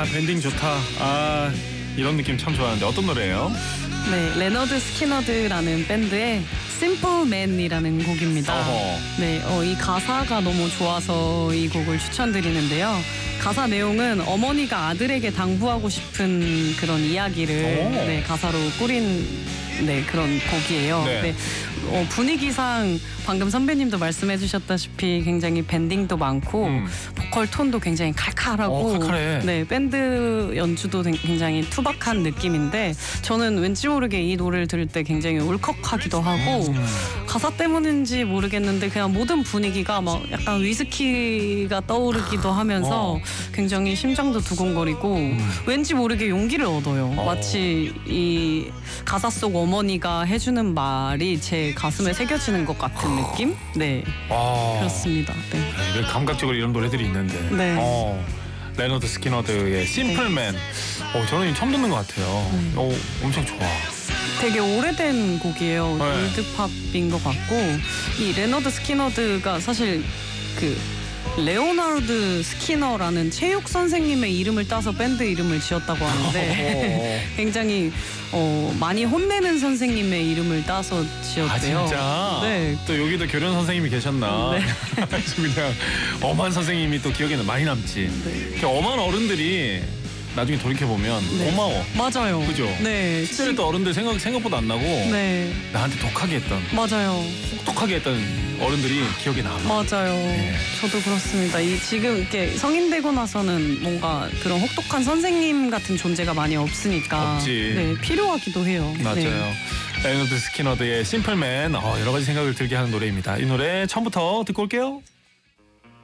밴딩 좋다. 이런 느낌 참 좋아하는데 어떤 노래예요? 네, 레너드 스키너드라는 밴드의 심플맨이라는 곡입니다. 어허. 네, 이 가사가 너무 좋아서 이 곡을 추천드리는데요. 가사 내용은 어머니가 아들에게 당부하고 싶은 그런 이야기를 네, 가사로 꾸린 그런 곡이에요. 네. 네, 분위기상 방금 선배님도 말씀해 주셨다시피 굉장히 밴딩도 많고 보컬 톤도 굉장히 칼칼하고 칼칼해. 네, 밴드 연주도 굉장히 투박한 느낌인데 저는 왠지 모르게 이 노래를 들을 때 굉장히 울컥하기도 하고 가사 때문인지 모르겠는데 그냥 모든 분위기가 막 약간 위스키가 떠오르기도 하면서 굉장히 심장도 두근거리고 왠지 모르게 용기를 얻어요. 마치 이 가사 속 어머니가 해주는 말이 제 가슴에 새겨지는 것 같은 느낌? 네, 그렇습니다. 네. 네, 감각적으로 이런 노래들이 있는데. 네. 레너드 스키너드의 심플맨. 저는 처음 듣는 것 같아요. 엄청 좋아. 되게 오래된 곡이에요. 네. 올드팝인 것 같고 이 레너드 스키너드가 사실 그 레오나르드 스키너라는 체육 선생님의 이름을 따서 밴드 이름을 지었다고 하는데 굉장히 많이 혼내는 선생님의 이름을 따서 지었대요. 진짜? 네. 또 여기도 교련 선생님이 계셨나? 네. 그냥 엄한 선생님이 또 기억에 많이 남지. 네. 엄한 어른들이 나중에 돌이켜보면 네. 고마워. 맞아요. 그죠? 네. 시절에 또 어른들 생각보다 안 나고 네. 나한테 독하게 했던, 맞아요. 혹독하게 했던 어른들이 기억에 남아. 맞아요. 네. 저도 그렇습니다. 지금 이렇게 성인 되고 나서는 뭔가 그런 혹독한 선생님 같은 존재가 많이 없으니까 없지. 네, 필요하기도 해요. 맞아요. 네. 레너드 스키너드의 심플맨, 여러 가지 생각을 들게 하는 노래입니다. 이 노래 처음부터 듣고 올게요.